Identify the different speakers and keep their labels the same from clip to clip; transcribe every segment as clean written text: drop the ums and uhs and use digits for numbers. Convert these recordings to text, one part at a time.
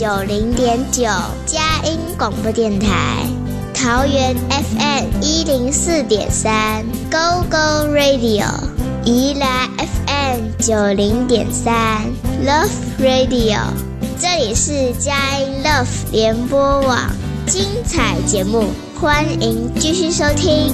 Speaker 1: 90.9佳音广播电台，桃园 FM104.3 Go Go Radio， 宜兰 FM90.3 Love Radio， 这里是佳音 Love 联播网，精彩节目欢迎继续收听。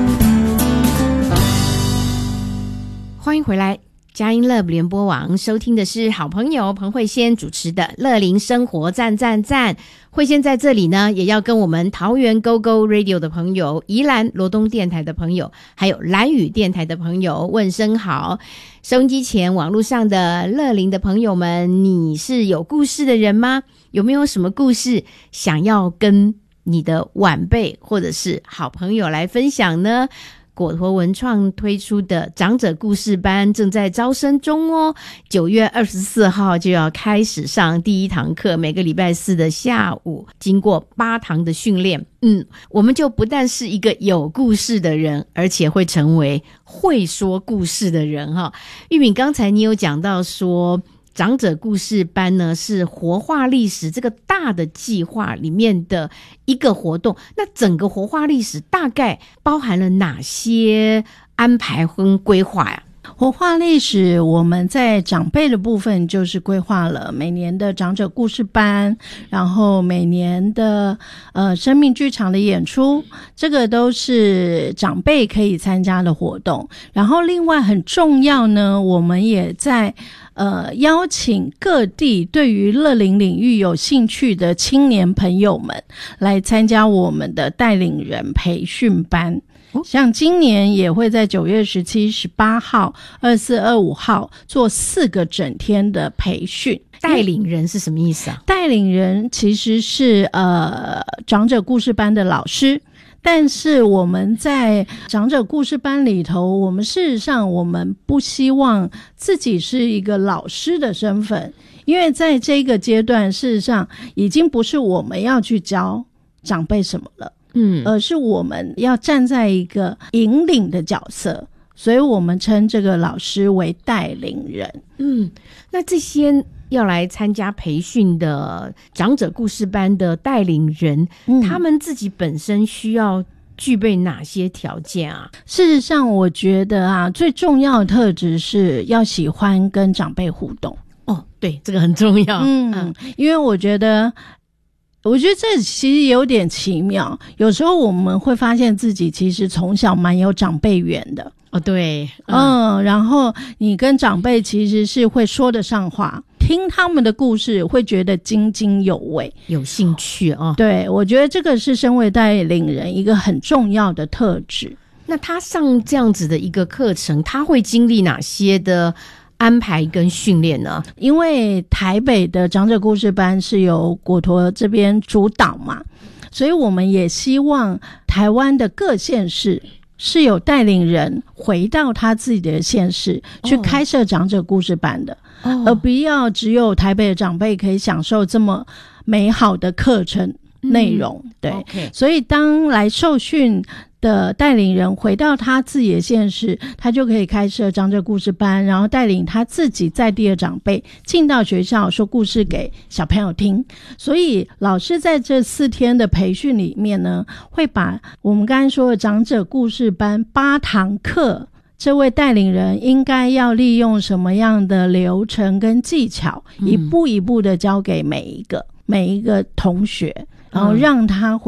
Speaker 2: 欢迎回来，佳音 Love 联播网，收听的是好朋友彭慧仙主持的乐龄生活赞赞赞。慧仙在这里呢，也要跟我们桃园 Go Go Radio 的朋友、宜兰罗东电台的朋友，还有兰屿电台的朋友问声好。收音机前网络上的乐龄的朋友们，你是有故事的人吗？有没有什么故事想要跟你的晚辈或者是好朋友来分享呢？果陀文创推出的长者故事班正在招生中哦，9月24号就要开始上第一堂课，每个礼拜四的下午，经过8堂的训练，我们就不但是一个有故事的人，而且会成为会说故事的人哈。玉敏，刚才你有讲到说长者故事班呢是活化历史这个大的计划里面的一个活动，那整个活化历史大概包含了哪些安排跟规划呀？
Speaker 3: 活化历史我们在长辈的部分就是规划了每年的长者故事班，然后每年的生命剧场的演出，这个都是长辈可以参加的活动。然后另外很重要呢，我们也在邀请各地对于乐龄领域有兴趣的青年朋友们来参加我们的带领人培训班。像今年也会在9月17、18号、24、25号做4个整天的培训。
Speaker 2: 带领人是什么意思啊？
Speaker 3: 带领人其实是长者故事班的老师，但是我们在长者故事班里头，我们事实上我们不希望自己是一个老师的身份，因为在这个阶段事实上已经不是我们要去教长辈什么了，而是我们要站在一个引领的角色，所以我们称这个老师为带领人。
Speaker 2: 那这些要来参加培训的长者故事班的带领人，他们自己本身需要具备哪些条件啊？
Speaker 3: 事实上我觉得啊，最重要的特质是要喜欢跟长辈互动。
Speaker 2: 对，这个很重要。
Speaker 3: 因为我觉得这其实有点奇妙，有时候我们会发现自己其实从小蛮有长辈缘的。
Speaker 2: 对，
Speaker 3: 然后你跟长辈其实是会说得上话，听他们的故事会觉得津津有味，
Speaker 2: 有兴趣哦。
Speaker 3: 对，我觉得这个是身为带领人一个很重要的特质。
Speaker 2: 那他上这样子的一个课程，他会经历哪些的安排跟训练呢？
Speaker 3: 因为台北的长者故事班是由果陀这边主导嘛，所以我们也希望台湾的各县市是有带领人回到他自己的县市去开设长者故事班的，而不要只有台北的长辈可以享受这么美好的课程内容。对，所以当来受训的带领人回到他自己的县市，他就可以开设长者故事班，然后带领他自己在地的长辈进到学校说故事给小朋友听。所以老师在这4天的培训里面呢，会把我们刚才说的长者故事班8堂课，这位带领人应该要利用什么样的流程跟技巧，一步一步的教给每一个同学，然后让他